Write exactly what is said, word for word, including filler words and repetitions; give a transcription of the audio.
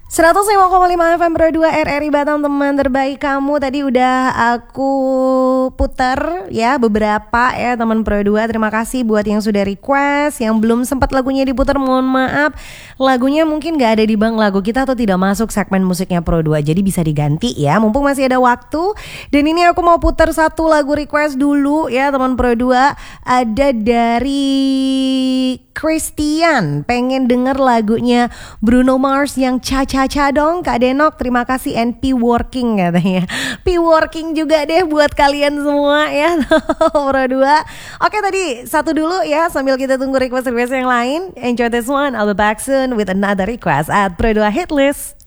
seratus lima koma lima F M Pro dua R R I Batam, teman terbaik kamu. Tadi udah aku putar ya beberapa ya teman Pro dua. Terima kasih buat yang sudah request. Yang belum sempat lagunya diputar, mohon maaf. Lagunya mungkin gak ada di bank lagu kita atau tidak masuk segmen musiknya Pro dua. Jadi bisa diganti ya, mumpung masih ada waktu. Dan ini aku mau putar satu lagu request dulu ya teman Pro dua. Ada dari Christian, pengen denger lagunya Bruno Mars yang Cha-Cha-Cha dong Kak Denok. Terima kasih, and P Working katanya. P Working juga deh buat kalian semua ya Pro dua. Oke, tadi satu dulu ya sambil kita tunggu request-request yang lain. Enjoy this one, I'll be back soon with another request at Pro dua Hitlist.